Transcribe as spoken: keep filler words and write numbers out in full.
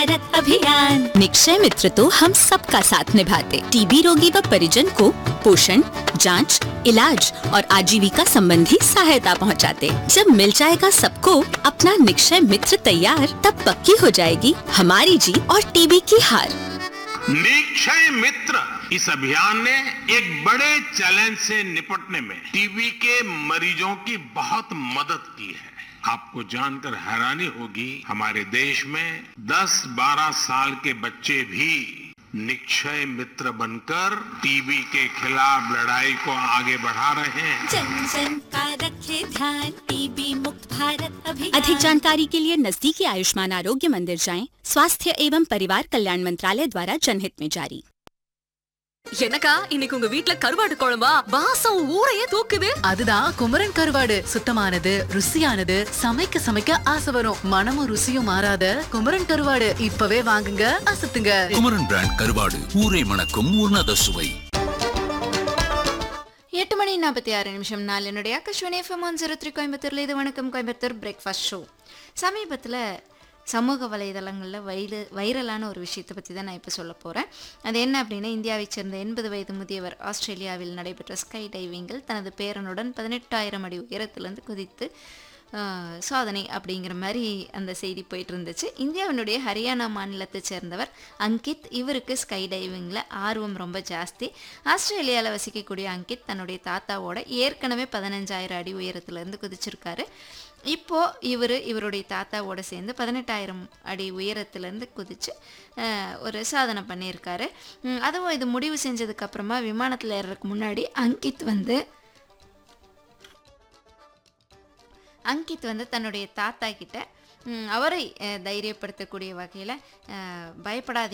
भारत अभियान। निक्षय मित्र तो हम सबका साथ निभाते, टीबी रोगी व परिजन को पोषण, जांच, इलाज और आजीविका संबंधी सहायता पहुंचाते। जब मिल जाएगा सबको अपना निक्षय मित्र तैयार, तब पक्की हो जाएगी हमारी जीत और टीबी की हार। निक्षय मित्र इस अभियान ने एक बड़े चैलेंज से निपटने में टीबी के मरीजों की बहुत मदद की है। आपको जानकर हैरानी होगी, हमारे देश में दस बारह साल के बच्चे भी निक्षय मित्र बनकर टीबी के खिलाफ लड़ाई को आगे बढ़ा रहे हैं। जन जन का रखे ध्यान, टीबी मुक्त भारत अभियान। अधिक जानकारी के लिए नजदीकी आयुष्मान आरोग्य मंदिर जाएं। स्वास्थ्य एवं परिवार कल्याण मंत्रालय द्वारा जनहित में जारी। என்னக்கா இன்னைக்கு உங்க வீட்ல கருவாடு குழம்பா? வாசம் ஊரையே தூக்குது. அதுதான் குமரன் கருவாடு. சுத்தமானது, ருசியானது, சமைக்க சமைக்க ஆசை வரும். மனமும் ருசியும் மாறாத குமரன் கருவாடு இப்பவே வாங்குங்க, அசத்துங்க. குமரன் பிராண்ட் கருவாடு, ஊரை மணக்கும் உன்னத சுவை. எட்டு மணி நாற்பத்தி ஆறு நிமிஷம் நாள் என்னுடைய Akashvani FM one zero three கோயம்புத்தூர்ல இது வணக்கம் கோயம்புத்தூர் பிரேக்ஃபாஸ்ட் ஷோ. சமீபத்தில் சமூக வலைதளங்களில் வைர வைரலான ஒரு விஷயத்தை பற்றி தான் நான் இப்போ சொல்ல போகிறேன். அது என்ன அப்படின்னா, இந்தியாவைச் சேர்ந்த எண்பது வயது முதியவர் ஆஸ்திரேலியாவில் நடைபெற்ற ஸ்கை டைவிங்கில் தனது பேரனுடன் பதினெட்டாயிரம் அடி உயரத்துலேருந்து குதித்து சாதனை அப்படிங்கிற மாதிரி அந்த செய்தி போயிட்டு இருந்துச்சு. இந்தியாவினுடைய ஹரியானா மாநிலத்தை சேர்ந்தவர் அங்கித். இவருக்கு ஸ்கை டைவிங்கில் ஆர்வம் ரொம்ப ஜாஸ்தி. ஆஸ்திரேலியாவில் வசிக்கக்கூடிய அங்கித் தன்னுடைய தாத்தாவோட ஏற்கனவே பதினஞ்சாயிரம் அடி உயரத்துலேருந்து குதிச்சிருக்காரு. இப்போது இவர் இவருடைய தாத்தாவோட சேர்ந்து பதினெட்டாயிரம் அடி உயரத்துலேருந்து குதித்து ஒரு சாதனை பண்ணியிருக்காரு. அதுவும் இது முடிவு செஞ்சதுக்கப்புறமா விமானத்தில் ஏறுறதுக்கு முன்னாடி அங்கித் வந்து அங்கித் வந்து தன்னுடைய தாத்தா கிட்ட அவரை தைரியப்படுத்தக்கூடிய வகையில் பயப்படாதீங்க,